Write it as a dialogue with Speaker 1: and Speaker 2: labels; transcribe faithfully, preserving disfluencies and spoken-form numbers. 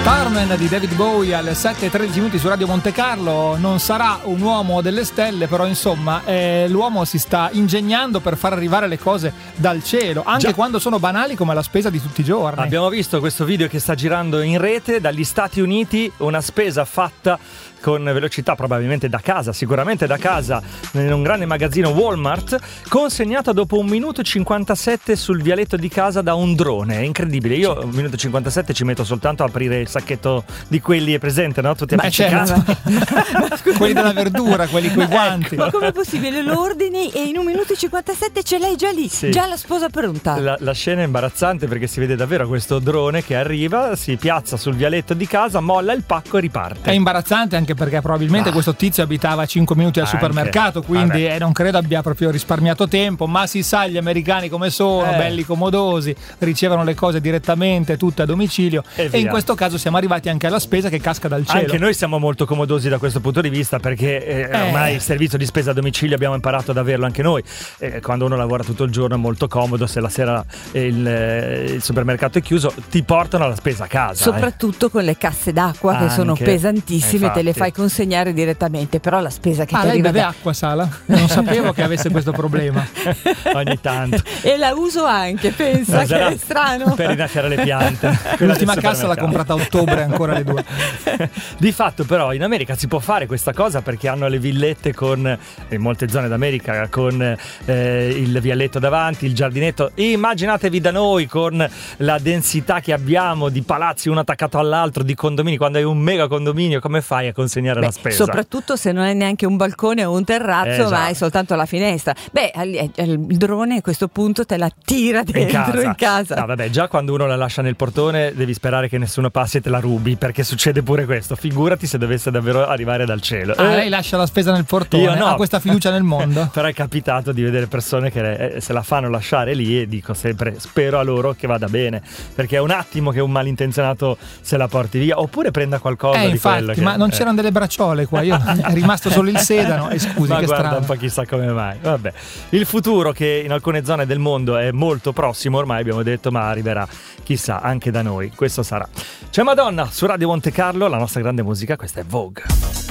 Speaker 1: Starman di David Bowie alle sette e tredici minuti su Radio Monte Carlo. Non sarà un uomo delle stelle, però insomma eh, l'uomo si sta ingegnando per far arrivare le cose dal cielo, anche Già. quando sono banali come la spesa di tutti i giorni.
Speaker 2: Abbiamo visto questo video che sta girando in rete dagli Stati Uniti, una spesa fatta con velocità, probabilmente da casa, sicuramente da casa, in un grande magazzino Walmart, consegnata dopo un minuto e cinquantasette sul vialetto di casa da un drone. È incredibile. Io un minuto e cinquantasette ci metto soltanto a aprire il sacchetto di quelli è presente, no? Tutti appiccicati.
Speaker 1: Certo. Quelli della verdura, quelli coi guanti.
Speaker 3: Ma com'è possibile? Lo ordini e in un minuto e cinquantasette ce l'hai già lì, sì. Già la sposa pronta.
Speaker 2: La, la scena è imbarazzante perché si vede davvero questo drone che arriva, si piazza sul vialetto di casa, molla il pacco e riparte.
Speaker 1: È imbarazzante anche perché probabilmente ah. questo tizio abitava cinque minuti al
Speaker 2: Anche.
Speaker 1: supermercato, quindi eh, non credo abbia proprio risparmiato tempo, ma si sa gli americani come sono, eh. belli comodosi, ricevono le cose direttamente tutte a domicilio e, e in questo caso siamo arrivati anche alla spesa che casca dal cielo.
Speaker 2: Anche noi siamo molto comodosi da questo punto di vista perché eh, eh. ormai il servizio di spesa a domicilio abbiamo imparato ad averlo anche noi. Eh, quando uno lavora tutto il giorno è molto comodo, se la sera il, il supermercato è chiuso ti portano la spesa a casa.
Speaker 3: Soprattutto eh. con le casse d'acqua che anche. sono pesantissime, te le fai consegnare direttamente, però la spesa che
Speaker 1: ah,
Speaker 3: ti
Speaker 1: lei
Speaker 3: arriva
Speaker 1: beve
Speaker 3: da...
Speaker 1: acqua, Sala? Non sapevo che avesse questo problema.
Speaker 2: Ogni tanto.
Speaker 3: E la uso anche, pensa no, che è strano.
Speaker 2: Per innaffiare le piante.
Speaker 1: L'ultima cassa l'ha comprata a ottobre, ancora le due.
Speaker 2: Di fatto però in America si può fare questa cosa perché hanno le villette con, in molte zone d'America, con eh, il vialetto davanti, il giardinetto. Immaginatevi da noi con la densità che abbiamo di palazzi uno attaccato all'altro, di condomini. Quando hai un mega condominio, come fai a consegnare
Speaker 3: Beh,
Speaker 2: la spesa?
Speaker 3: Soprattutto se non hai neanche un balcone o un terrazzo, eh, esatto. ma hai soltanto la finestra. Beh, il drone a questo punto te la tira dentro in casa. In casa.
Speaker 2: No, vabbè, già quando uno la lascia nel portone devi sperare che nessuno passi e te la rubi, perché succede pure questo. Figurati se dovesse davvero arrivare dal cielo.
Speaker 1: Ah, eh, lei lascia la spesa nel portone,
Speaker 2: io no.
Speaker 1: ha questa fiducia nel mondo.
Speaker 2: Però è capitato di vedere persone che se la fanno lasciare lì e dico sempre spero a loro che vada bene, perché è un attimo che un malintenzionato se la porti via oppure prenda qualcosa
Speaker 1: eh,
Speaker 2: di
Speaker 1: infatti,
Speaker 2: quello che,
Speaker 1: ma non
Speaker 2: eh.
Speaker 1: c'erano delle bracciole qua, io è rimasto solo il sedano e scusi
Speaker 2: ma
Speaker 1: che
Speaker 2: guarda
Speaker 1: strano.
Speaker 2: un po' chissà come mai. Vabbè, il futuro che in alcune zone del mondo è molto prossimo ormai abbiamo detto, ma arriverà chissà anche da noi, questo sarà. C'è Madonna su Radio Monte Carlo, la nostra grande musica, questa è Vogue.